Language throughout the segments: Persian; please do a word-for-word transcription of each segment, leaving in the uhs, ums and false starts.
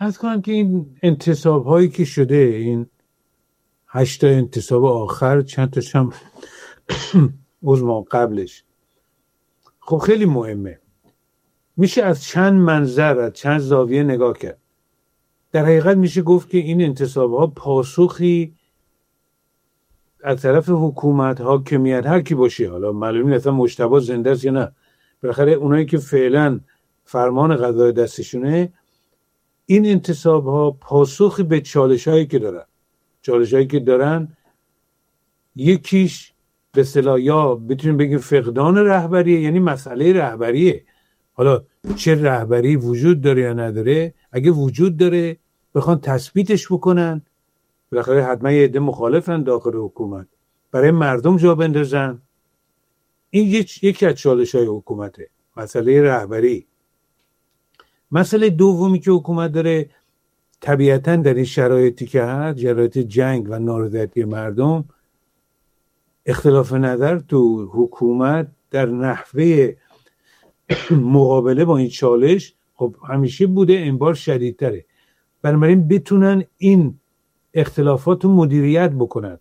از کنم که این انتصاب هایی که شده، این هشتا انتصاب آخر، چند تاش هم عضو قبلش، خب خیلی مهمه. میشه از چند منظر، از چند زاویه نگاه کرد. در حقیقت میشه گفت که این انتصاب ها پاسخی از طرف حکومت، حاکمیت، هر کی باشه، حالا معلوم نیست مجتبی زنده است یا نه، بالاخره اونایی که فعلا فرمان قضای دستشونه، این انتصاب ها پاسخی به چالش هایی که دارن. چالش هایی که دارن یکیش به اصطلاح یا بتونیم بگیم فقدان رهبریه، یعنی مسئله رهبریه. حالا چه رهبری وجود داره یا نداره، اگه وجود داره بخوان تثبیتش بکنن، بالاخره حتما یه عده مخالفن داخل حکومت، برای مردم جا بندازن. این یکی از چالش های حکومته، مسئله رهبری. مسئله دومی که حکومت داره، طبیعتاً در این شرایطی که هست، شرایط جنگ و نارضایتی مردم، اختلاف نظر تو حکومت در نحوه مقابله با این چالش خب همیشه بوده، این بار شدیدتره. بنابراین بتونن این اختلافات رو مدیریت بکنن.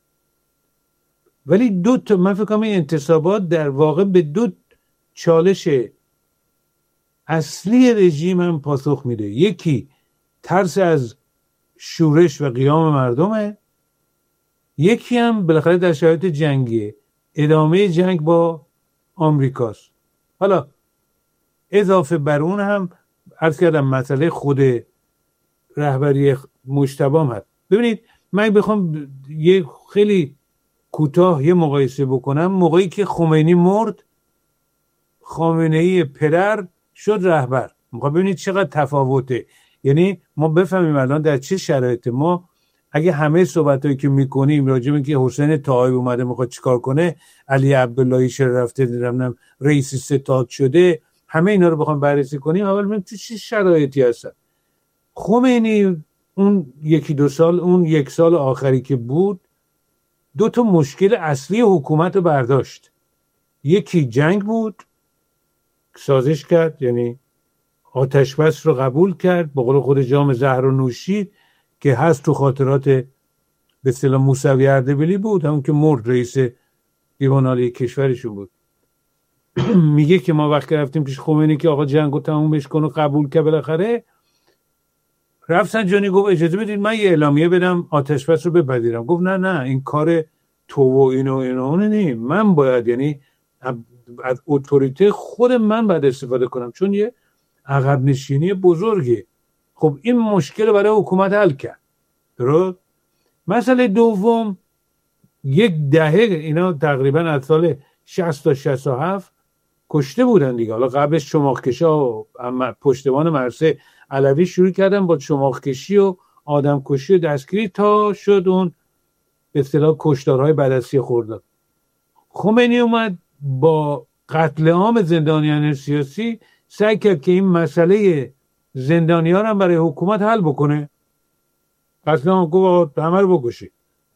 ولی دو تا، من فکر کنم این انتصابات در واقع به دو چالش اصلی رژیم هم پاسخ میده. یکی ترس از شورش و قیام مردمه، یکی هم بالاخره در شرایط جنگیه، ادامه جنگ با آمریکاست. حالا اضافه بر اون هم عرض کردم مسئله خود رهبری مجتبی هم هست. ببینید من بخوام یه خیلی کوتاه یه مقایسه بکنم، موقعی که خمینی مرد، خامنه‌ای پدر شد رهبر. میخوام ببینید چقدر تفاوته. یعنی ما بفهمیم الان در چه شرایطی. ما اگه همه صحبتایی که میکنیم راجع به اینکه حسین طایب اومده میخواد چیکار کنه، علی عبداللهی چرا رفته، نمیدونم رئیس ستاد شده، همه اینا رو بخوام بررسی کنیم، اول ببینیم تو چه شرایطی هستن. خمینی اون یکی دو سال، اون یک سال آخری که بود، دو تا مشکل اصلی حکومت رو برداشت. یکی جنگ بود، سازش کرد، یعنی آتش بس رو قبول کرد، به قول خود جام زهر رو نوشید که هست تو خاطرات به اصطلاح موسوی اردبیلی بود، همون که مرد، رئیس دیوان عالی کشورشون بود. میگه که ما وقتی رفتیم پیش خمینی که آقا جنگو تمومش کن و قبول که، بالاخره رفسنجانی گفت اجازه بدید من یه اعلامیه بدم آتش بس رو بپذیرم. گفت نه نه این کار تو و اینو اینو نه، من باید، یعنی از اتوریته خود من باید استفاده کنم، چون یه عقب نشینی بزرگه. خب این مشکل برای حکومت حل کرد. درست؟ مسئله دوم، یک دهه اینا تقریبا از سال شصت تا شصت و هفت کشته بودن دیگه. حالا قبلش چماقکشا و پشتوان مرسه علوی شروع کردن با چماقکشی و آدم کشی و دستگیری تا شد اون به اصطلاح کشتارهای بدستی خرداد. خمینی اومد با قتل عام زندانیان سیاسی سعی کرد که این مسئله زندانیان هم برای حکومت حل بکنه. قتل عام گفت همه رو بکشید.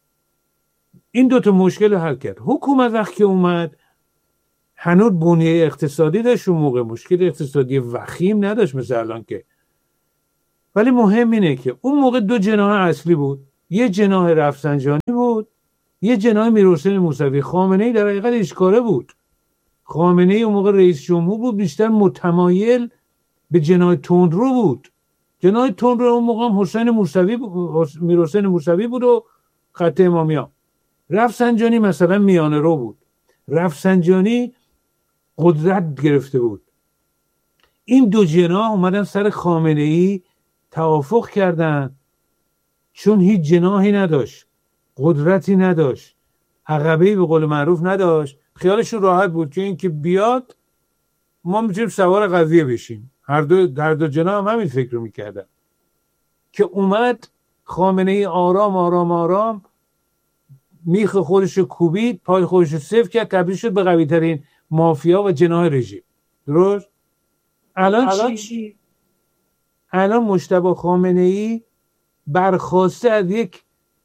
این دوتا مشکل حل کرد. حکومت وقتی که اومد هنوز بنیه اقتصادی داشت، اون موقع مشکل اقتصادی وخیم نداشت مثل الان که. ولی مهم اینه که اون موقع دو جناح اصلی بود، یه جناح رفسنجانی بود، یه جناح میرحسین موسوی. خامنه‌ای در حقیقت اشکاره بود. خامنه‌ای اون موقع رئیس جمهور بود، بیشتر متمایل به جناح تندرو بود. جناح تندرو اون موقع هم حسین موسوی بود، میرحسین موسوی بود و خط امامیان. رفسنجانی مثلا میانه رو بود. رفسنجانی قدرت گرفته بود. این دو جناح اومدن سر خامنه‌ای توافق کردن، چون هیچ جناحی نداشت، قدرتی نداشت، عقبه‌ای به قول معروف نداشت. خیالشون راحت بود که این که بیاد ما میتونیم سوار قضیه بشیم. هر دو در دو جناح هم همین فکر رو میکردن. که اومد خامنه‌ای آرام آرام آرام میخ خودش رو کوبید، پای خودش رو صفر کرد، تبدیل شد به قوی ترین مافیا و جناح رژیم. درست؟ الان, الان چی؟ چی؟ الان مجتبی خامنه‌ای برخواسته از یک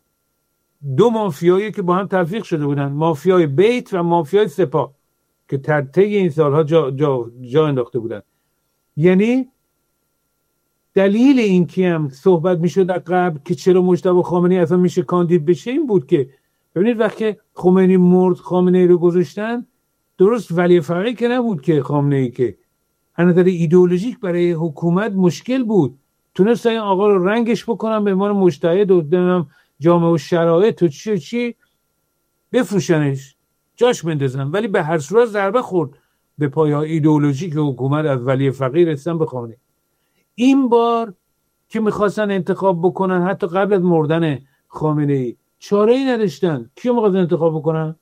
دو مافیایی که با هم تلفیق شده بودن، مافیای بیت و مافیای سپاه، که طی این سالها جا, جا, جا انداخته بودن. یعنی دلیل این که هم صحبت میشد در قبل که چرا مجتبی خامنه‌ای اصلا میشه کاندید بشه این بود که ببینید وقتی خمینی مرد خامنه‌ای رو گذاشتن، درست ولی فقیه که نبود که خامنه‌ای که از نظر ایدئولوژیک برای حکومت مشکل بود، تونست این آقا رو رنگش بکنن به عنوان مجتهد و دادم جامعه و شرایط و چی چی بفروشنش جاش بندازن، ولی به هر صورت ضربه خورد به پایه‌های ایدئولوژیک حکومت از ولی فقیه رسیدن به خامنه‌ای. این بار که میخواستن انتخاب بکنن حتی قبل از مردن خامنه‌ای چاره‌ای نداشتن، کیو میخواستن انتخاب بکنن؟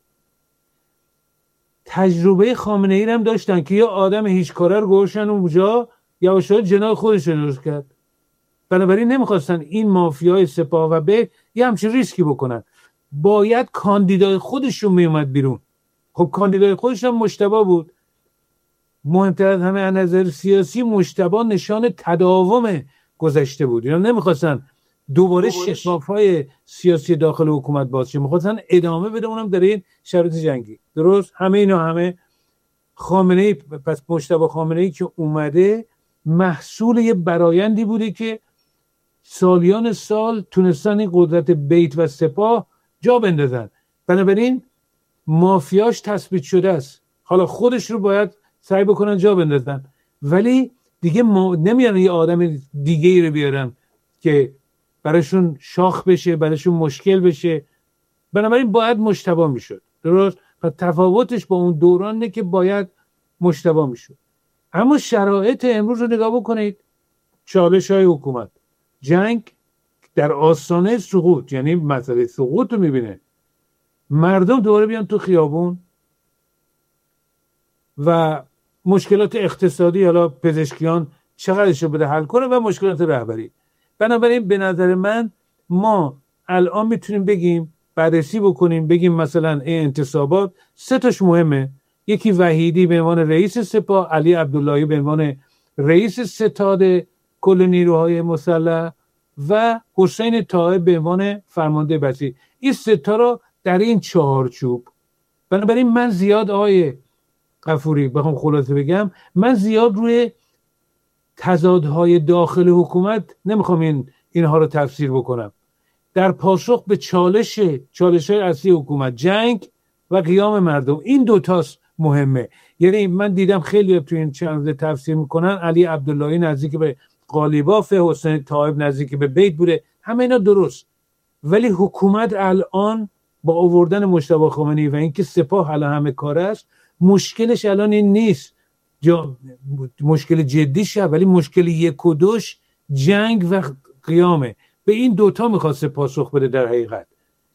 تجربه خامنه‌ای هم داشتن که یه آدم هیچ کاره رو گوشن اونجا یواشکی جناح خودش رو درست کرد. بنابراین نمیخواستن این مافیای سپاه و به یه همچین ریسکی بکنن، باید کاندیدای خودشون میومد بیرون. خب کاندیدای خودش هم مجتبی بود. مهمتر از همه از نظر سیاسی مجتبی نشان تداوم گذشته بود. اینا نمیخواستن دوباره شکاف‌های سیاسی داخل حکومت باز شه، میخواستن ادامه بده، اونم در این شرایط جنگی. درست همه اینا همه خامنه‌ای، پس مجتبی خامنه‌ای که اومده محصول یه برایندی بوده که سالیان سال تونستن این قدرت بیت و سپاه جا بندازن. بنابراین مافیاش تثبیت شده است، حالا خودش رو باید سعی بکنن جا بندازن، ولی دیگه ما نمیان یه آدم دیگه ای رو بیارن که براشون شاخ بشه، براشون مشکل بشه. بنابراین باید مجتبی میشد. درست؟ و تفاوتش با اون دورانه که باید مجتبی میشد. اما شرایط امروز رو نگاه بکنید، چالش های حکومت، جنگ در آستانه سقوط، یعنی مسئله سقوط رو میبینه، مردم دوباره بیان تو خیابون و مشکلات اقتصادی، حالا پزشکیان چقدرشو بده حل کنه، و مشکلات رهبری. بنابراین به نظر من ما الان میتونیم بگیم بررسی بکنیم بگیم مثلا این انتصابات سه تاش مهمه. یکی وحیدی به عنوان رئیس سپاه، علی عبداللهی به عنوان رئیس ستاد کل نیروهای مسلح و حسین طاهر به عنوان فرمانده بسیج. این سه تا رو در این چهارچوب، بنابراین من زیاد آیه غفوری بخوام خلاصه بگم، من زیاد روی تضادهای داخل حکومت نمیخوام این اینها رو تفسیر بکنم. در پاسخ به چالش چالش های اصلی حکومت، جنگ و قیام مردم، این دوتاست مهمه. یعنی من دیدم خیلی تو این چند تفسیر میکنن علی عبداللهی نزدیک به قالیباف، حسین طاهر نزدیک به بیت بوده، همه اینا درست، ولی حکومت الان با آوردن مجتبی خامنه‌ای و اینکه سپاه الان همه کاره است، مشکلش الان این نیست جا مشکل جدی شه، ولی مشکل یک و دوش جنگ و قیامه. به این دوتا میخواسته پاسخ بده در حقیقت.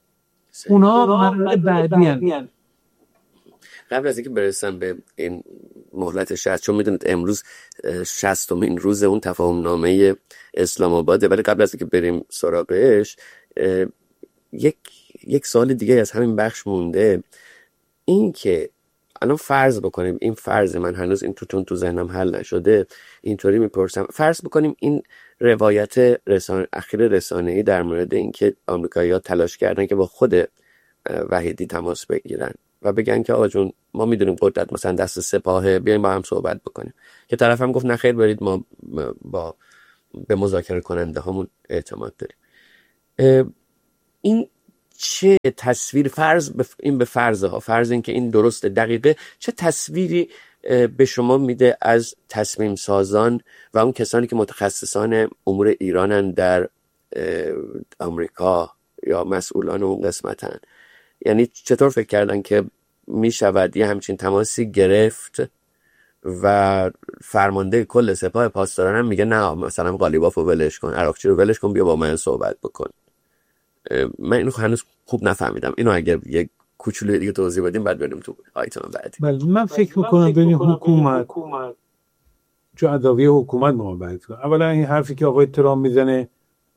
اونا مرحله بعدی هن. قبل از اینکه برسم به این مهلت شصت، چون میدونید امروز شصتمین روز اون تفاهم نامه اسلام آباده، ولی قبل از اینکه بریم سراغش یک یک سال دیگه از همین بخش مونده. این که الان فرض بکنیم، این فرض من هنوز این تو چون تو ذهنم حل نشده، اینطوری میپرسم، فرض بکنیم این روایت رسانه اخیر رسانه‌ای در مورد اینکه آمریکایی‌ها تلاش کردن که با خود وحیدی تماس بگیرن و بگن که آقا جون ما میدونیم قدرت مثلا دست سپاهه، بیایم با هم صحبت بکنیم، که طرف هم گفت نه خیر برید، ما با به مذاکره کننده هامون اعتماد داریم. این چه تصویر، فرض بف... این به فرضه ها، فرض این که این درسته دقیقه، چه تصویری به شما میده از تصمیم سازان و اون کسانی که متخصصان امور ایرانن در آمریکا یا مسئولان اون قسمتن؟ یعنی چطور فکر کردن که میشود یه همچین تماسی گرفت و فرمانده کل سپاه پاسداران هم میگه نه مثلا قالیباف رو ولش کن، عراقچی رو ولش کن، بیا با من صحبت بکن. من اینو هنوز خوب نفهمیدم، اینو اگر یک کوچولو دیگه توضیح بدیم بعد بریم تو آیتم بعدی. بله من فکر میکنم ببین حکومت چو اداویه حکومت محبت کنه. اولا این حرفی که آقای ترامپ میزنه،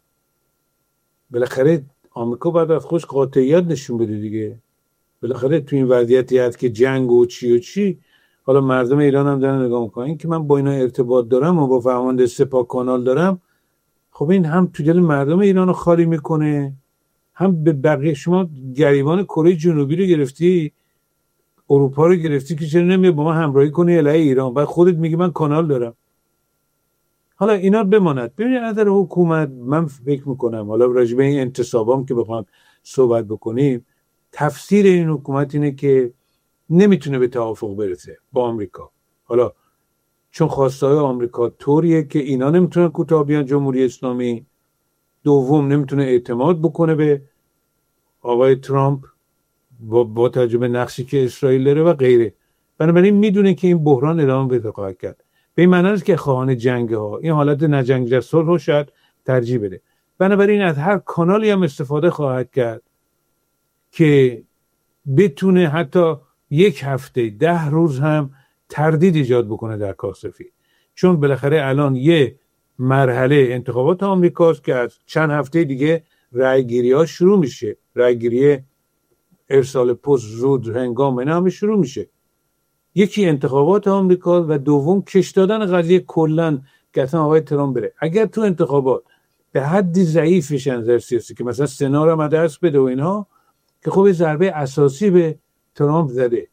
بالاخره آمریکا باید از خودش قاطعیت نشون بده دیگه. بالاخره تو این وضعیتی هست که جنگ و چی و چی، حالا مردم ایران هم دارن نگاه میکنن، این که من با اینا ارتباط دارم و با فرمانده سپاه کانال دارم، خب این هم تو دل مردم ایران رو خالی میکنه، هم به بقیه. شما گریبان کره جنوبی رو گرفتی، اروپا رو گرفتی که چرا نمیاد با ما همراهی کنی علیه ایران، بعد خودت میگی من کانال دارم. حالا اینا بماند. ببینید از نظر حکومت من فکر میکنم، حالا راجع به این انتصابام که بخوام صحبت بکنیم، تفسیر این حکومت اینه که نمیتونه به توافق برسه با آمریکا. حالا چون خواستهای آمریکا طوریه که اینا نمیتونن کوتاه بیان جمهوری اسلامی، دوم نمیتونه اعتماد بکنه به آقای ترامپ با, با تجربه نقشی که اسرائیل داره و غیره. بنابراین میدونه که این بحران ادامه پیدا خواهد کرد. به این معنی است که خواهان جنگ ها این حالت نجنگ صلح رو شاید ترجیح بده. بنابراین از هر کانالی هم استفاده خواهد کرد که بتونه حتی یک هفته ده روز هم تردید ایجاد بکنه در کاسفی. چون بالاخره الان یه مرحله انتخابات آمریکاست که از چند هفته دیگه رای گیری ها شروع میشه، رای گیری ارسال پست زود هنگام اینا هم شروع میشه. یکی انتخابات آمریکا و دوم کش دادن قضیه کلن که اصلا آقای ترامپ بره. اگر تو انتخابات به حدی ضعیف نظر سیاسی که مثلا سنا رو دست بده و اینها، که خب ضربه اساسی به ترامپ زده.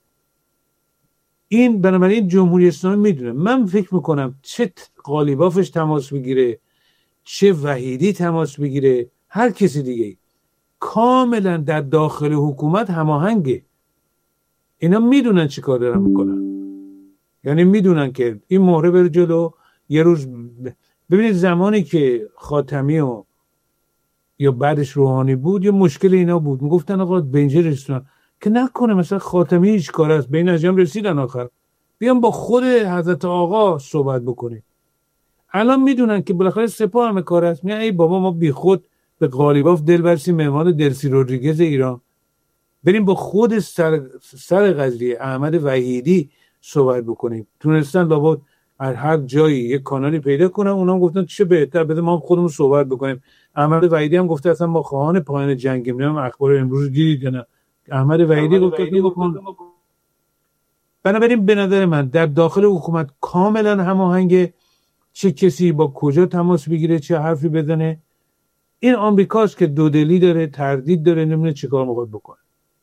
این بنابراین جمهوری اسلامی میدونه. من فکر میکنم چه قالیبافش تماس بگیره، چه وحیدی تماس بگیره، هر کسی دیگه، کاملا در داخل حکومت هماهنگه. اینا میدونن چی کار دارن میکنن. یعنی میدونن که این مهره بره جلو. یه روز ببینید زمانی که خاتمی و یا بعدش روحانی بود، یه مشکل اینا بود، میگفتن آقا به اینجا رسیدن که نکنه مثلا خاتمی هیچ کار است، به این نتیجه رسیدن آخر بیان با خود حضرت آقا صحبت بکنه. الان میدونن که بالاخره سپاه همه کار است. میگن ای بابا ما بی خود به قالیباف دل برسیم مهمان دلسی رودریگز ایران، بریم با خود سر, سر قضیه احمد وحیدی صحبت بکنیم. تونستن لابد از هر جایی یک کانالی پیدا کنن، اونا هم گفتن چه بهتر، بده ما خودمون صحبت بکنیم. احمد وحیدی هم گفته اصلا ما خواهان پایان جنگ. میگم اخبار امروز دیدید نه؟ احمد وحیدی گفته که بکن. بنابراین به نظر من در داخل حکومت کاملا هماهنگ، چه کسی با کجا تماس بگیره، چه حرفی بزنه. این آمریکاست که دودلی داره، تردید داره، نمیدونه چیکار میخواد بکنه.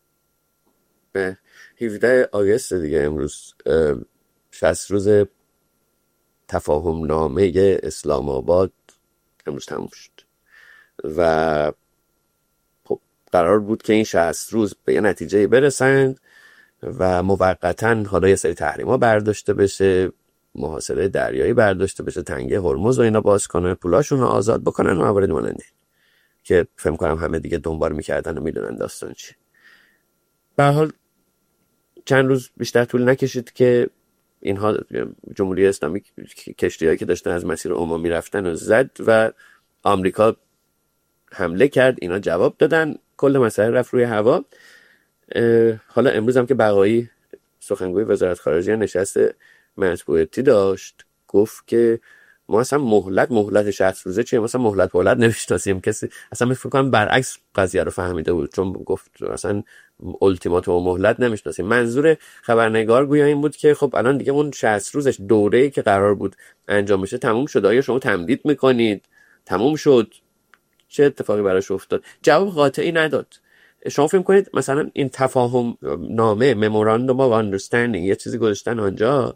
به هفدهم آگوست دیگه امروز شصت روز تفاهم نامه اسلام آباد امروز تموم شد و خب قرار بود که این شصت روز به یه نتیجه برسند و موقتاً حالا یه سری تحریما برداشته بشه، محاصره دریایی برداشته بشه، تنگه هرمز و اینا باز کنن، پولاشون رو آزاد بکنن و موارد ماننده که فهم کنم همه دیگه دنبال میکردن و میدونن داستان چی. به هر حال چند روز بیشتر طول نکشید که اینها جمهوری اسلامی کشتی‌هایی که داشتن از مسیر عمومی رفتن و زد و آمریکا حمله کرد. اینا جواب دادن، کل مسئله رفت روی هوا. حالا امروز هم که بقایی سخنگوی وزارت خارجه نشست مطبوعاتی داشت، گفت که ما اصلا مهلت مهلت شصت روزه چیه، مثلا مهلت مهلت نمیشناسیم. کسی اصلا فکر کنم برعکس قضیه رو فهمیده بود، چون گفت اصلا التیماتوم و مهلت نمیشناسیم. منظور خبرنگار گویا این بود که خب الان دیگه اون شصت روزش دوره‌ای که قرار بود انجام بشه تموم شد، آیا شما تمدید میکنید؟ تموم شد، چه اتفاقی براش افتاد؟ جواب قاطعی نداد. شما فکر کنید مثلا این تفاهم نامه مموراندوم آف اندرستندینگ یه چیزی گذاشتن آنجا،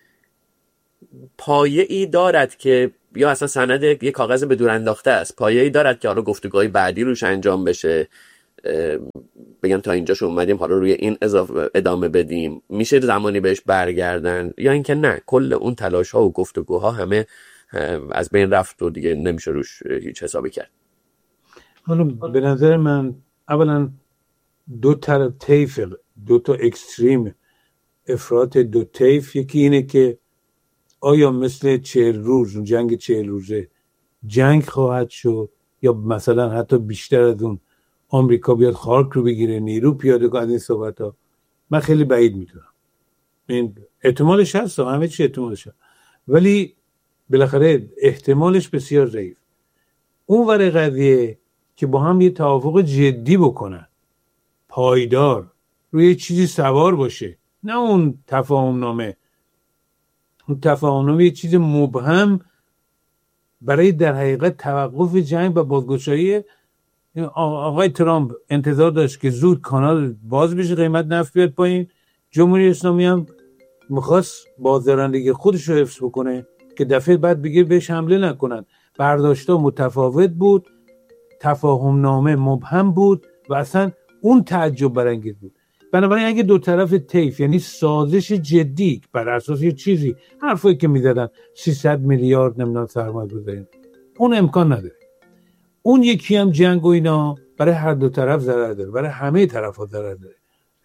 پایه ای دارد که یا اصلا سند یه کاغذ به دور انداخته است، پایه ای دارد که حالا گفتگوهای بعدی روش انجام بشه، بگم تا اینجاش اومدیم حالا روی این اضافه ادامه بدیم، میشه زمانی بهش برگردن، یا اینکه نه کل اون تلاش ها و گفتگوها همه از بین رفت و دیگه نمیشه روش هیچ حسابی کرد. حالا به نظر من اولا دو طرف طیف، دو تا اکستریم افراط دو طیف. یکی اینه که آیا مثل چهل روز جنگ چهل روزه جنگ خواهد شد یا مثلا حتی بیشتر از اون آمریکا بیاد خارک رو بگیره، نیرو پیاده کنه. از این صحبت ها من خیلی بعید میدونم. این احتمالش هست، همه چی احتمالش هست، ولی بالاخره احتمالش بسیار ضعیف. اون ور قضیه که با هم یه توافق جدی بکنن، پایدار، روی چیزی سوار باشه، نه اون تفاهم نامه. اون تفاهم نامه یه چیز مبهم برای در حقیقت توقف جنگ و بازگشایی. آقای ترامپ انتظار داشت که زود کانال باز بشه، قیمت نفت بیاد پایین. جمهوری اسلامی هم میخواست بازدارندگی خودش رو حفظ بکنه، که دفعه بعد بگیر بهش حمله نکنن. برداشت‌ها متفاوت بود، تفاهم نامه مبهم بود و اصلا اون تعجب برانگیز بود. بنابراین اگه دو طرف طیف، یعنی سازش جدی بر اساس یه چیزی، حرفایی که می‌زدن سیصد میلیارد نمیدونم سرمایه گذاری، اون امکان نداره. اون یکی هم جنگ و اینا برای هر دو طرف ضرر داره، برای همه طرف‌ها ضرر داره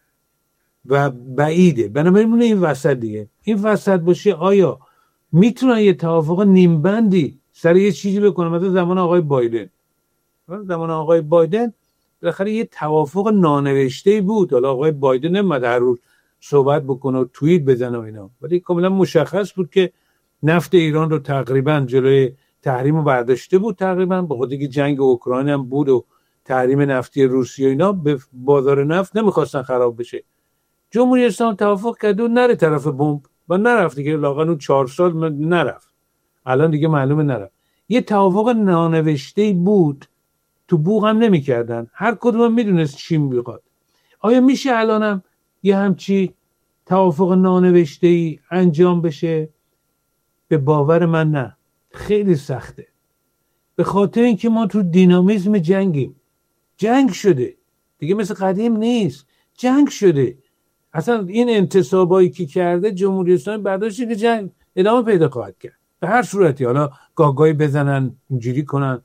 و بعیده. بنابراین این وسط دیگه، این وسط باشه آیا میتونن یه توافق نیمبندی سر یه چیزی بکنن؟ مثلا زمان آقای بایدن، زمان آقای بایدن بالاخره یه توافق نانوشته‌ای بود. حالا آقای بایدن نمیاد هر روز صحبت بکنه و توییت بزنه و اینا، ولی کاملا مشخص بود که نفت ایران رو تقریبا جلوی تحریم رو برداشته بود، تقریبا به خاطر که جنگ اوکراین هم بود و تحریم نفتی روسیه و اینا، به بازار نفت نمیخواستن خراب بشه. جمهوری اسلامی توافق کرد و نره طرف بمب و نرفت دیگه، لااقل اون چهار سال نرفت، الان دیگه معلومه نرفت. یه توافق نانوشته‌ای بود، تو بوق هم نمی کردن، هر کدوم میدونست چی میخواد. آیا میشه الانم یه همچی توافق نانوشته‌ای انجام بشه؟ به باور من نه، خیلی سخته، به خاطر اینکه ما تو دینامیزم جنگیم. جنگ شده دیگه، مثل قدیم نیست، جنگ شده. اصلا این انتصابایی که کرده جمهوری اسلامی برداشتی که جنگ ادامه پیدا خواهد کرد به هر صورتی، حالا گاگای بزنن اینجوری کنن.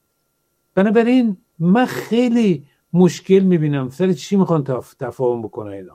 بنابراین من خیلی مشکل میبینم سر چی میخوان تف... تفاهم بکنن اینا.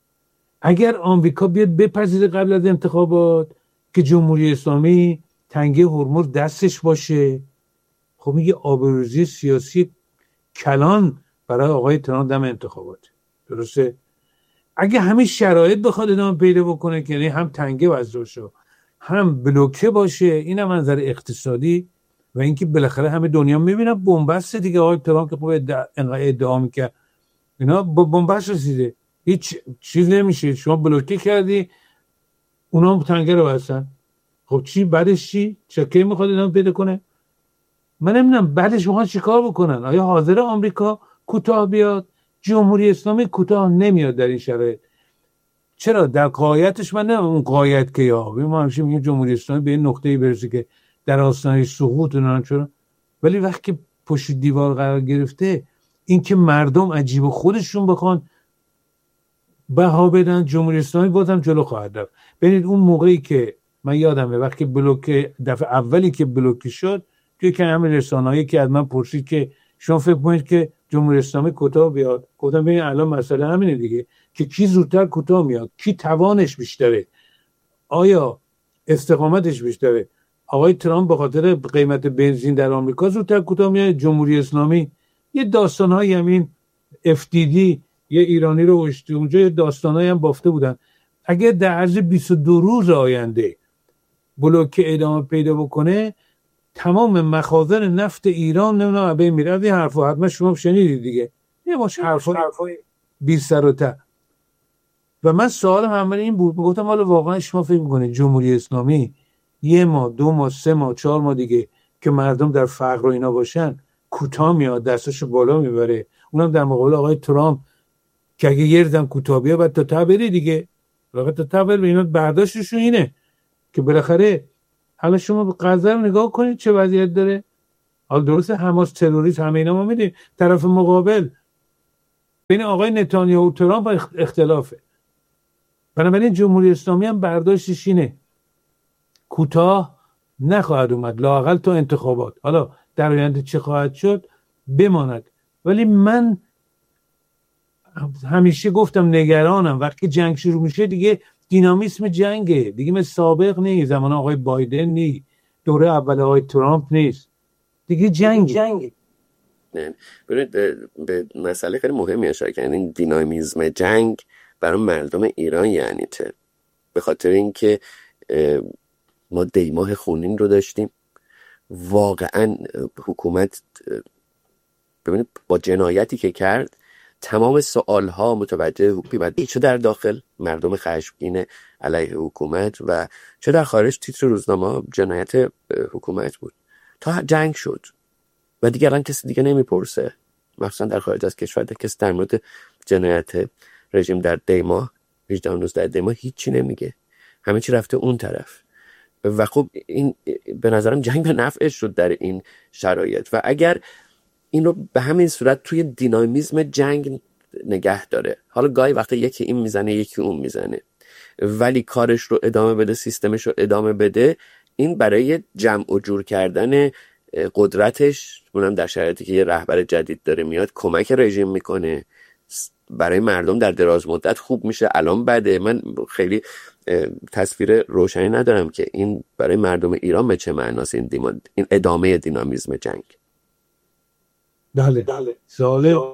اگر آمریکا بیاد بپذیره قبل از انتخابات که جمهوری اسلامی تنگه هرمز دستش باشه، خب میگه آبروریزی سیاسی کلان برای آقای ترامپ دم انتخابات. درسته؟ اگه همین شرایط بخواد ادامه پیدا بکنه که یعنی هم تنگه وضع باشه هم بلوکه باشه، اینم منظر اقتصادی و اینکه بالاخره همه دنیا میبینن بنبست دیگه. آقای ترامپ که خوب ادعا ادعا میکنه اینا با بنبست رسیده، هیچ چیز نمیشه، شما بلوکه کردی اونا هم تنگه رو بستن. خب چی بعدش چی؟ چه میخواد ادامه پیدا کنه؟ من نمیدونم بعدش میخواد چیکار بکنن. آیا حاضر آمریکا کوتاه بیاد؟ جمهوری اسلامی کوتاه نمیاد در این شرایط. چرا؟ در قایتش من نه اون قایت که یا ما همیشه میگیم جمهوری اسلامی به این نقطه‌ای برسه که در آستانه سقوط اونان، چرا؟ ولی وقتی که پشت دیوار قرار گرفته، این که مردم عجیب و خودشون بخوان بها بدن، جمهوری اسلامی بازم جلو خواهد رفت. ببینید اون موقعی که من یادمه وقتی بلوک دفعه اولی که بلوک شد، توی که همین رسانه‌ای که از من پرسید که شما فکر کنید که جمهوری اسلامی کوتاه بیاد، گفتم ببین الان مسئله همینه دیگه که کی زودتر کوتاه میاد، کی توانش بیشتره، آیا استقامتش بیشتره. آقای ترامپ به خاطر قیمت بنزین در آمریکا زودتر کوتاه میاد، جمهوری اسلامی یه داستان‌های همین اف دی دی یه ایرانی رو وشته اونجا، یه داستانایی هم بافته بودن. اگه در عرض بیست و دو روز آینده بلوک ادامه پیدا بکنه، تمام مخازن نفت ایران نمیدونم ابی میره. این حرفا حتما شما شنیدید دیگه، یه ماش حرفای بی سر و ته. و من سوالم همه این بود، میگفتم حالا واقعا شما فکر میکنید جمهوری اسلامی یه ماه دو ماه سه ماه چهار ماه دیگه که مردم در فقر و اینا باشن کوتاه میاد دستاشو بالا میبره؟ اونم در مقابل آقای ترامپ که اگه یه ردم کوتاه بیاد بعد تا تا بری دیگه، واقعا تا تا بری. اینا برداشتشون اینه که بالاخره حالا شما به غزه رو نگاه کنید چه وضعیت داره. حالا درسته حماس تروریست همه اینا، ما میدیم طرف مقابل بین آقای نتانیاهو و ترامپ اختلافه. بنابراین جمهوری اسلامی هم برداشتش اینه کوتاه نخواهد اومد لااقل تا انتخابات. حالا در آینده چه خواهد شد بماند. ولی من همیشه گفتم نگرانم وقتی جنگ شروع میشه دیگه دینامیسم جنگه دیگه، مثل سابق نیست، زمان آقای بایدن نیست، دوره اول آقای ترامپ نیست، دیگه جنگ جنگ. نه ببینید به, به مسئله خیلی مهمی اشاره کردین. دینامیسم جنگ برای مردم ایران یعنی چه؟ به خاطر اینکه ما دیماه خونین رو داشتیم، واقعا حکومت ببینید با جنایتی که کرد تمام سوالها متوجه حکومت، چه در داخل مردم خشمگین علیه حکومت و چه در خارج تیتر روزنامه جنایت حکومت بود تا جنگ شد و دیگه الان کسی دیگه نمیپرسه، مثلا در خارج از کشور کسی در مورد جنایت رژیم در دیما هجده و نوزده دیما هیچی نمیگه، همه چی رفته اون طرف. و خب این به نظرم جنگ به نفعش شد در این شرایط و اگر این رو به همین صورت توی دینامیزم جنگ نگه داره، حالا گاهی وقتا یکی این میزنه یکی اون میزنه ولی کارش رو ادامه بده، سیستمش رو ادامه بده، این برای جمع و جور کردن قدرتش اونم در شرایطی که یه رهبر جدید داره میاد کمک رژیم میکنه، برای مردم در دراز مدت خوب میشه. الان بده، من خیلی تصویر روشنی ندارم که این برای مردم ایران به چه معناست این, دیما... این ادامه دینامیزم جنگ. بله بله سوال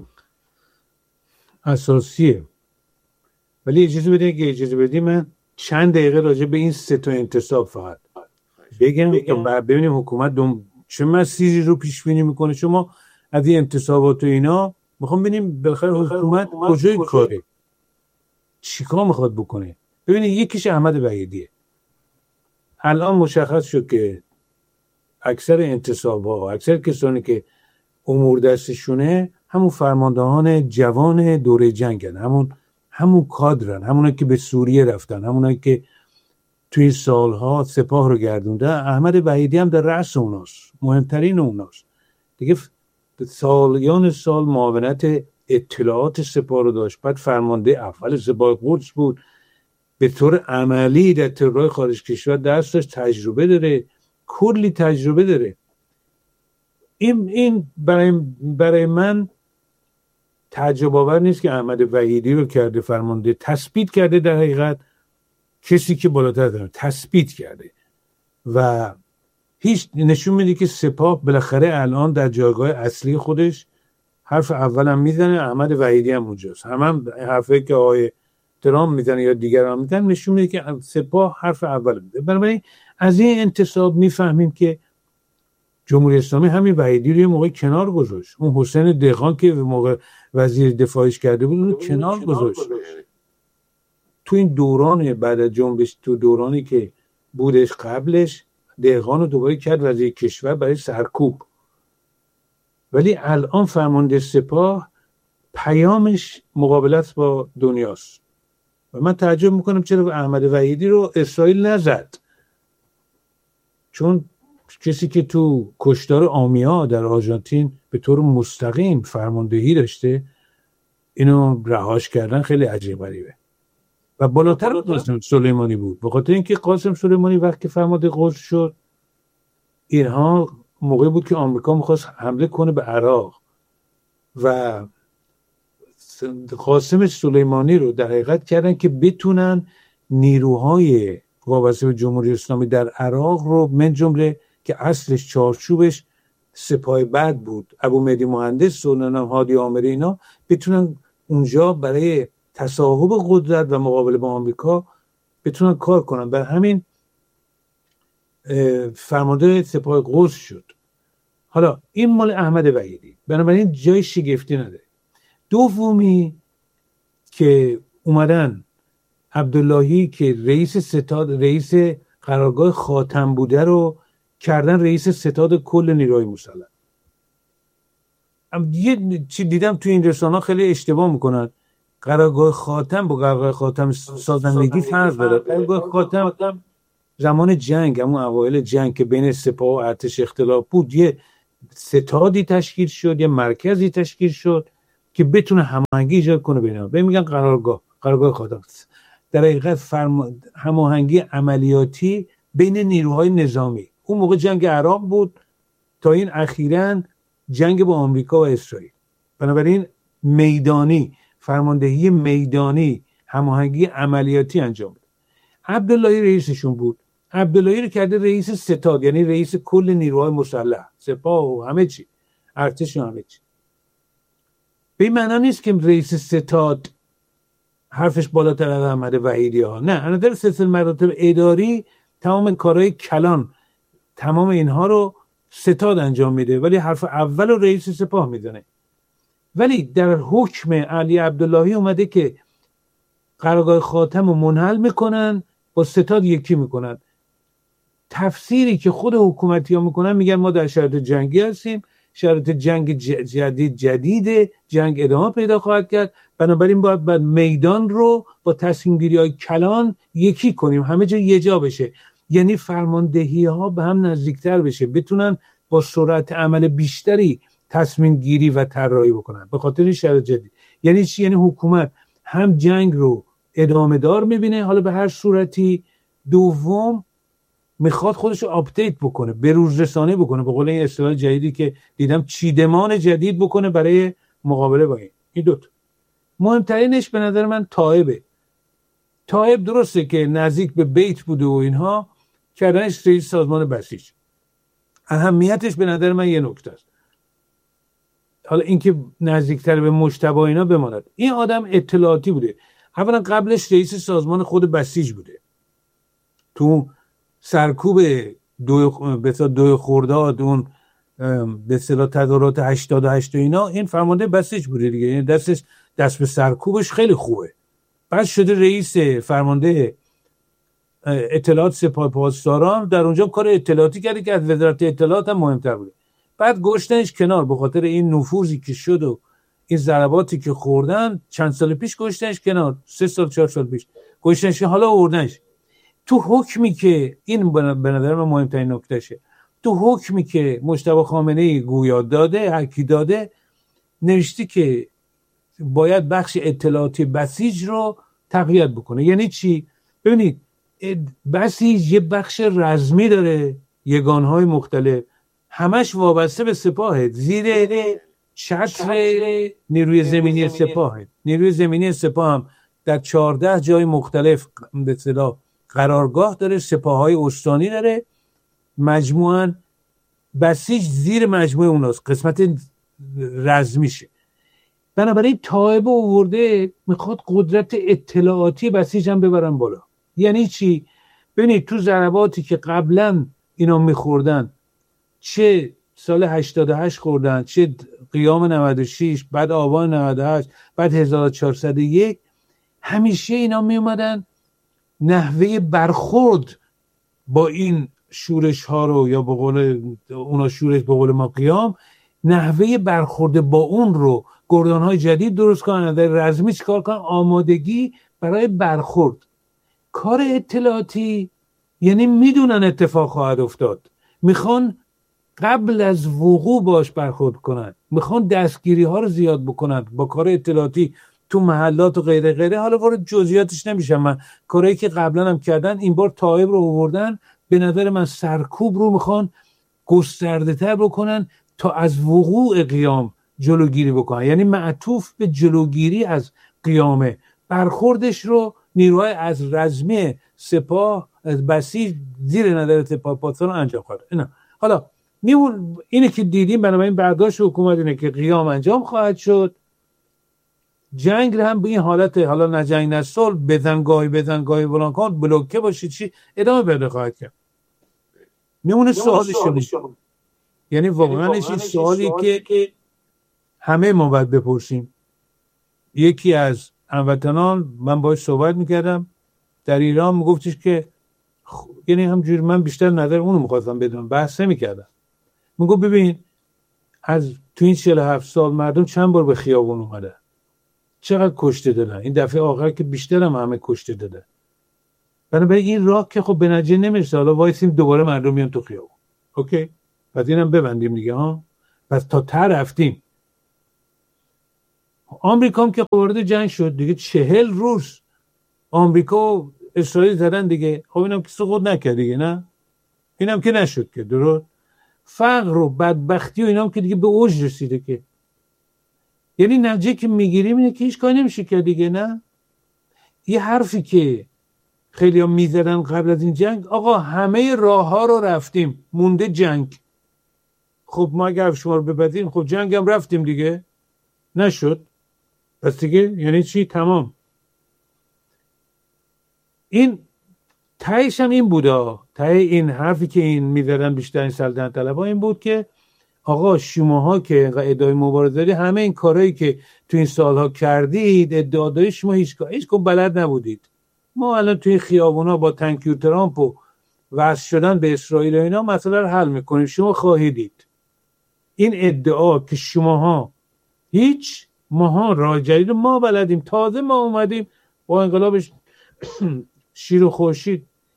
اساسیه، ولی اجازه بده که اجازه بدی من چند دقیقه راجع به این سه تا انتصاب فقط بگم که ببینیم حکومت دوم چه مسیری رو پیش بینی میکنه. شما از این انتصابات و اینا میخوام ببینیم بالاخره حکومت کجای کاره، چیکار میخواد بکنه. ببینید یکیش احمد وحیدیه. الان مشخص شد که اکثر انتصاب‌ها، اکثر کسانی که امور دستشونه همون فرماندهان جوان دوره جنگن، همون همون کادرن، همونایی که به سوریه رفتن، همونایی که توی سالها سپاه رو گردونده. احمد وحیدی هم در رأس اوناست، مهمترین اوناست دیگه. سالیان سال معاونت اطلاعات سپاه رو داشت، بعد فرمانده اول سپاه قدس بود، به طور عملی در ترورهای خارج کشور دست داشت، تجربه داره، کلی تجربه داره. این این برای برای من تعجب آور نیست که احمد وحیدی رو کرده فرمانده، تثبیت کرده، در حقیقت کسی که بالاتر داره تثبیت کرده و هیچ نشون میده که سپاه بالاخره الان در جایگاه اصلی خودش حرف اولم میزنه. احمد وحیدی هم اونجاست، هم هم حرفی که آقای ترام میزنه یا دیگران میزنن نشون میده که سپاه حرف اول میده. بنابراین از این انتصاب میفهمیم که جمهوری اسلامی همین وحیدی رو یه موقع کنار گذاشت. اون حسین دهقان که موقع وزیر دفاعش کرده بود اون کنار گذاشت. تو این دوران بعد از جنبش، تو دورانی که بودش قبلش، دهقان رو دوباره کرد وزیر کشور برای سرکوب. ولی الان فرمانده سپاه پیامش مقابلت با دنیاست و من تعجب میکنم چرا احمد وحیدی رو اسرائیل نزد، چون کسی که تو کشتار آمیا در آرژانتین به طور مستقیم فرماندهی داشته، اینو رهاش کردن خیلی عجیب غریبه. و بالاتر قاسم سلیمانی بود، به خاطر اینکه قاسم سلیمانی وقتی فرمانده قدس شد، اینها موقعی بود که آمریکا میخواست حمله کنه به عراق و قاسم سلیمانی رو در حقیقت کردن که بتونن نیروهای وابسته به جمهوری اسلامی در عراق رو، من جمله که اصلش چارچوبش سپاه بعد بود، ابو مهدی مهندس و هادی آمری، اینا بتونن اونجا برای تصاحب قدرت و مقابله با آمریکا بتونن کار کنن. برای همین فرمانده سپاه قدس شد. حالا این مال احمد وحیدی، بنابراین جای شگفتی نداره. دومی که اومدن عبداللهی که رئیس ستاد، رئیس قرارگاه خاتم بوده رو کردن رئیس ستاد کل نیروهای مسلح. یه چی دیدم توی این رسانه‌ها خیلی اشتباه میکنن، قرارگاه خاتم با قرارگاه خاتم سازندگی فرق داره. قرارگاه خاتم زمان جنگ، همون اوایل جنگ که بین سپاه و ارتش اختلاف بود، یه ستادی تشکیل شد، یه مرکزی تشکیل شد که بتونه هماهنگی ایجاد کنه بینها. به میگن قرارگاه، قرارگاه خاتم. در حقیقت فرما... هماهنگی عملیاتی بین نیروهای نظامی. اون موقع جنگ عراق بود تا این اخیراً جنگ با آمریکا و اسرائیل. بنابراین میدانی، فرماندهی میدانی، هماهنگی عملیاتی انجام بده. عبداللهی رئیسشون بود. عبداللهی رو کرده رئیس ستاد، یعنی رئیس کل نیروهای مسلح، سپاه و همه چی، ارتش و همه چی. به این معنا نیست که رئیس ستاد حرفش بالاتر از احمد وحیدی ها، نه، انا در سلسله مراتب اداری تمام کارهای کلان، تمام اینها رو ستاد انجام میده، ولی حرف اول رو رئیس سپاه میزنه. ولی در حکم علی عبداللهی اومده که قرارگاه خاتم رو منحل میکنن، با ستاد یکی میکنن. تفسیری که خود حکومتی ها میکنن، میگن ما در شرایط جنگی هستیم، شرایط جنگ جدید جدید جنگ ادامه پیدا خواهد کرد، بنابراین باید بعد میدان رو با تصمیم گیری های کلان یکی کنیم، همه جا یه جا بشه. یعنی فرماندهی ها به هم نزدیکتر بشه، بتونن با سرعت عمل بیشتری تصمیم گیری و طراحی بکنن به خاطر این شرایط جدید. یعنی چی؟ یعنی حکومت هم جنگ رو ادامه دار میبینه حالا به هر صورتی، دوم میخواد خودش رو آپدیت بکنه، به روز رسانه بکنه، به قول این اصطلاح جدیدی که دیدم، چیدمان جدید بکنه برای مقابله با این. این دوتا مهمترینش به نظر من تائبه. تائب درسته که نزدیک به بیت بوده و اینها، کردنش رئیس سازمان بسیج، اهمیتش به نظر من یه نکته است. حالا اینکه نزدیکتر به مجتبی اینا بماند، این آدم اطلاعاتی بوده. اولا قبلش رئیس سازمان خود بسیج بوده، تو سرکوب دو بسا دو خرداد اون به اصطلاح تظاهرات هشتاد و هشت و اینا، این فرمانده بسیج بوده دیگه، یعنی دستش دست به سرکوبش خیلی خوبه. بعد شده رئیس فرمانده اطلاعات سپاه پاسداران، در اونجا کار اطلاعاتی کرده که از وزارت اطلاعات هم مهمتر بوده. بعد گشتنش کنار به خاطر این نفوذی که شد و این ضرباتی که خوردن، چند سال پیش گشتنش کنار، سه سال چهار سال پیش گشتنش، حالا آوردنش تو حکمی که این به نظر من مهمترین نکتهشه، تو حکمی که مجتبی خامنه‌ای گویا داده، حکی داده، نوشتی که باید بخش اطلاعاتی بسیج رو تقویت بکنه. یعنی چی؟ ببینید بسیج یه بخش رزمی داره، یگانهای مختلف، همش وابسته به سپاهه، زیر چتر نیروی زمینی سپاهه. نیروی زمینی سپاه هم در چهارده جای مختلف به اصطلاح قرارگاه داره، سپاههای استانی داره، مجموعاً بسیج زیر مجموعه اوناست، قسمت رزمیشه. بنابراین تائب آورده میخواد قدرت اطلاعاتی بسیج هم ببرن بالا. یعنی چی؟ ببینید تو ضرباتی که قبلا اینا میخوردن، چه سال هشتاد و هشت خوردن، چه قیام نود و شش، بعد آبان نود و هشت، بعد هزار و چهارصد و یک، همیشه اینا میومدن نحوه برخورد با این شورش ها رو، یا به قول اونا شورش، به قول ما قیام، نحوه برخورد با اون رو گردان های جدید درست کنن، در رزمی چیکار کنن، آمادگی برای برخورد. کار اطلاعاتی یعنی میدونن اتفاق خواهد افتاد، میخوان قبل از وقوع باش برخورد کنن، میخوان دستگیری ها رو زیاد بکنن با کار اطلاعاتی تو محلات و غیره غیره. حالا وارد جزئیاتش نمیشم من، کاری که قبلا هم کردن این بار تائب رو آوردن، به نظر من سرکوب رو میخوان گسترده تر بکنن تا از وقوع قیام جلوگیری بکنن. یعنی معطوف به جلوگیری از قیامه، برخوردش رو نیروهای از رزمی سپاه از بسیج زیر نظر سپاه پاسداران انجام خواهد. اینا حالا میمون اینه که دیدیم. بنابراین برداشت حکومت اینه که قیام انجام خواهد شد، جنگ رو هم به این حالت، حالا نه جنگ نه صلح، بزنگاهی بزنگاهی فلان کن، بلوکه باشه، چی ادامه بده خواهد کرد. میمونه سوالی شما، یعنی واقعا این سوالی که همه ما باید بپرسیم. یکی از هموطنان من باهاش صحبت میکردم در ایران، میگفتش که خ... یعنی همجوری من بیشتر نظر اونو میخواستم بدونم، بحث نمیکردم. میگفت ببین از تو این چهل و هفت سال مردم چند بار به خیابون اومده، چقدر کشته دادن، این دفعه آخر که بیشتر هم همه کشته داده. بنابراین این راه که خب به نتیجه نمیرسه، حالا وایسیم دوباره مردم میان تو خیابون. اوکی، پس اینم ببندیم دیگه ها. پس تا ته رفتیم. آمریکا هم که وارد جنگ شد دیگه، چهل روز آمریکا و اسرائیل زدن دیگه. خب اینم که سقوط نکرد دیگه، نه اینم که نشد که. درست فقر و بدبختی و اینام که دیگه به اوج رسیده که. یعنی نتیجه که میگیریم اینه که هیچ کاری نمیشه کرد دیگه. نه یه حرفی که خیلی ها میزدن قبل از این جنگ، آقا همه راه ها رو رفتیم مونده جنگ. خب ما اگر شما رو ببندیم، خب جنگ هم رفتیم دیگه، نشد، پس دیگه یعنی چی؟ تمام. این تهش هم این بوده، ته این حرفی که این میزدن بیشتر این سلطنت طلبها این بود که آقا شماها که ادعای مبارزه دارید، همه این کارهایی که تو این سالها کردید، ادعا دارید، شما هیچ هیچ کدوم بلد نبودید. ما الان توی خیابونا با تانک و ترامپ و وصل شدن به اسرائیل و اینا مسئله رو حل میکنیم، شما خواهیدید. این ادعا که شماها هیچ، ماها راه جدید ما بلدیم، تازه ما اومدیم با انقلاب شیر و خورشید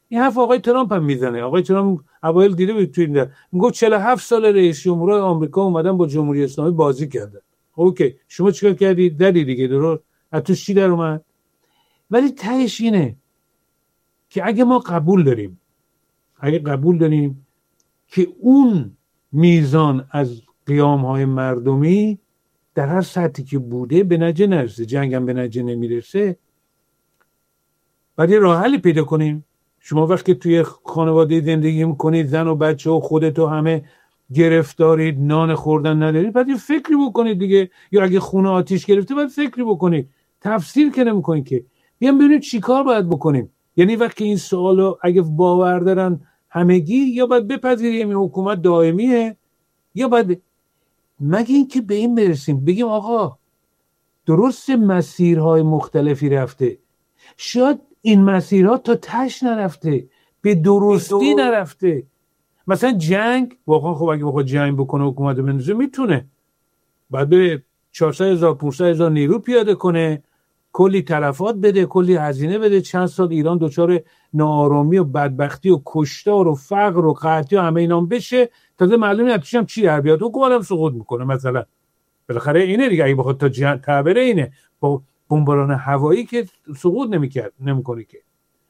این حرف آقای ترامپ هم میزنه. آقای ترامپ اوایل دیده بود تو این میگه چهل و هفت سال رئیس جمهورای آمریکا اومدن با جمهوری اسلامی بازی کردن. اوکی شما چیکار کردید؟ دادی دیگه، درست؟ از تو چی در اومد؟ ولی تهش اینه که اگه ما قبول داریم اگه قبول داریم که اون میزان از قیام‌های مردمی در هر سطحی که بوده به نتیجه نرسه، جنگ هم به نتیجه نمیرسه، بعد یه راه حلی پیدا کنیم. شما وقتی توی خانواده زندگی میکنید، زن و بچه و خودت و همه گرفتارید، نان خوردن ندارید، بعد یه فکری بکنید دیگه. یا اگه خونه آتیش گرفته بعد فکری بکنید. تفسیر که نمیکنید که. بیام ببینید چی کار باید بکنیم. یعنی وقتی این سوالو اگه باور دارن همگی، یا باید بپذیریم این حکومت دائمیه، یا باید مگه این که به این برسیم بگیم آقا درست مسیرهای مختلفی رفته، شاید این مسیرها تا تش نرفته، به درستی نرفته. مثلا جنگ واقعا خب اگه بخواد جنگ بکنه حکومت بندازه میتونه، بعد به چهارصد هزار پانصد هزار نیرو پیاده کنه، کلی تلفات بده، کلی هزینه بده، چند سال ایران دچار ناآرامی و بدبختی و کشتار و فقر و قحطی و همه اینا بشه، تازه معلومه نتیجه‌ش هم چی در بیاد، حکومت هم سقوط میکنه مثلا. بالاخره اینه دیگه، اگه بخواد تا جنگ تعبیر اینه، با بمباران هوایی که سقوط نمیکرد نمیکنه که.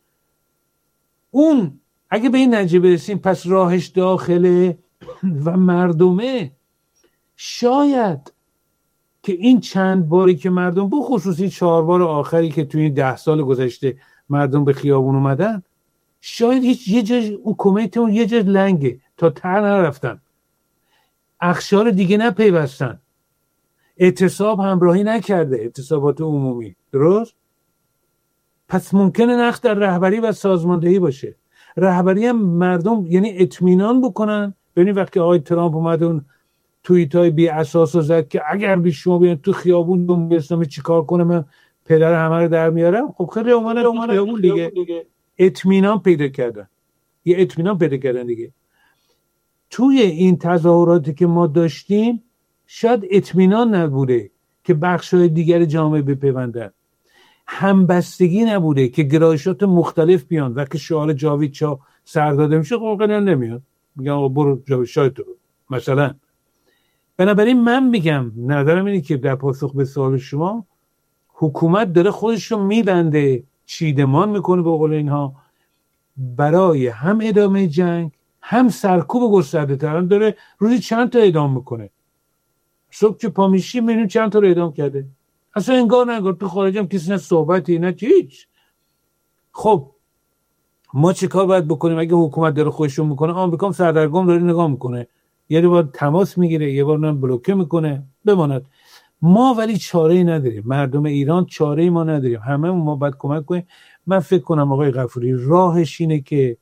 اون اگه به این نتیجه برسیم پس راهش داخله و مردمه. شاید که این چند باری که مردم، به خصوصی چهار بار آخری که توی این ده سال گذشته مردم به خیابون اومدن، شاید هیچ یه جای اون کمیته یه جای لنگه، تا ته نرفتن، اخشار دیگه نپیوستن، اعتصاب همراهی نکرده، اعتصابات عمومی، درست؟ پس ممکنه نقص در رهبری و سازماندهی باشه. رهبری هم مردم یعنی اطمینان بکنن. ببینید وقتی آقای ترامپ اومد اون توییت های بی اساس رو زد که اگر به شما بیان تو خیابون جمهوری اسلامی چیکار کنه من پدر همه رو در میارم، خب خیلی اومدن تو خیابون دیگه، اطمینان پیدا کردن، یه اطمینان پیدا کردن دیگه. توی این تظاهراتی که ما داشتیم شاید اطمینان نبوده که بخش‌های دیگر جامعه بپیوندن، همبستگی نبوده که گرایشات مختلف بیان. وقتی شعار جاوید چا سر داده میشه خب قطعا نمیاد، میگن آقا برو جاوید شاه تو مثلا. بنابراین من میگم نظرم اینه که در پاسخ به سوال شما، حکومت داره خودش رو میبنده، چیدمان میکنه به قول اینها، برای هم ادامه جنگ هم سرکوب گسترده تر. داره روزی چند تا اعدام میکنه، صبح که پا میشی میبینیم چند تا رو اعدام کرده، اصلا انگار نگار تو خارج هم کسی نه صحبتی نه هیچ. خب ما چه کار باید بکنیم اگه حکومت داره خودشون میکنه؟ آمریکا هم سردرگم داره نگاه میکنه، یه بار تماس میگیره، یه بار هم بلوکه میکنه، بماند. ما ولی چاره‌ای نداریم، مردم ایران چاره‌ای ما نداریم، همه ما باید کمک کنیم. من فکر کنم آقای غفوری راهش اینه که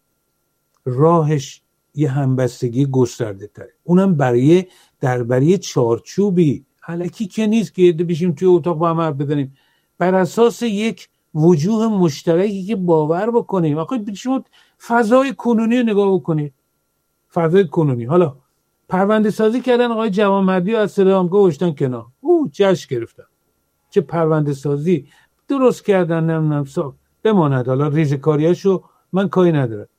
راهش یه همبستگی گسترده تره، اونم برای در برای چارچوبی الکی که نیست که بشیم توی اتاق با هم حرف بزنیم، بر اساس یک وجوه مشترکی که باور بکنیم. آقا شما فضای کنونی رو نگاه بکنید، فضای کنونی. حالا پرونده سازی کردن آقای جوانمردی و از سلامگاه گذاشتن کنار، او جشن گرفتن، چه پرونده سازی درست کردن، نمیدونم سا بماند. حالا ریزکاریاشو من کاری ندارم.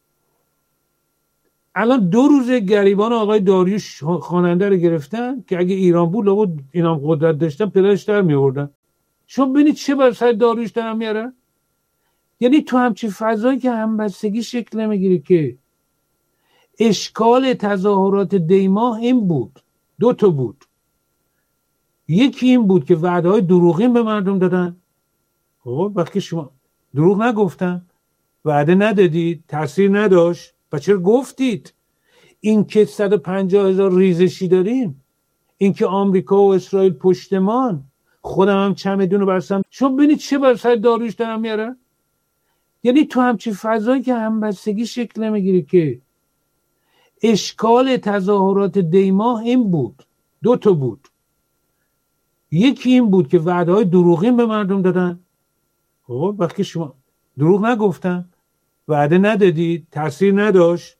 الان دو روزه گریبان آقای داریوش خواننده رو گرفتن که اگه ایران بود لابد اینام قدرت داشتن پدرش در می آوردن. شما ببینید چه بر سر داریوش در میارن. یعنی تو همچین فضایی که همبستگی شکل نمیگیره که. اشکال تظاهرات دیماه این بود، دو تا بود. یکی این بود که وعده های دروغین به مردم دادن. خب وقتی شما دروغ نگفتن، وعده ندادید، تاثیر نداشت، و چرا گفتید؟ این که صد و پنجاه هزار ریزشی داریم، این که آمریکا و اسرائیل پشتمان، خودم هم چمدون رو برسم. شما ببینید چه بر سر داریوش دارم میاره. یعنی تو همچین فضایی که همبستگی شکل نمیگیره که. اشکال تظاهرات دیماه این بود، دو تا بود. یکی این بود که وعده های دروغین به مردم دادن. خب وقتی شما دروغ نگفتن، وعده ندادید، تاثیر نداشت،